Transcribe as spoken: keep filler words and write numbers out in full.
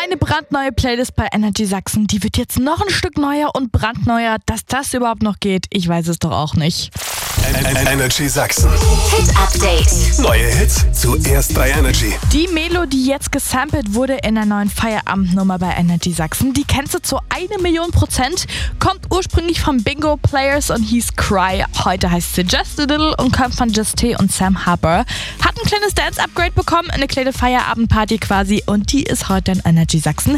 Eine brandneue Playlist bei Energy Sachsen, die wird jetzt noch ein Stück neuer und brandneuer. Dass das überhaupt noch geht, ich weiß es doch auch nicht. Energy Sachsen. Hit Update. Neue Hits zuerst bei Energy. Die Melo, die jetzt gesampelt wurde in der neuen Feierabendnummer bei Energy Sachsen, die kennst du zu eine Million Prozent, kommt ursprünglich von Bingo Players und hieß Cry. Heute heißt sie Just a Little und kommt von Just T und Sam Harper. Hat ein kleines Dance-Upgrade bekommen, eine kleine Feierabendparty quasi, und die ist heute in Energy Sachsen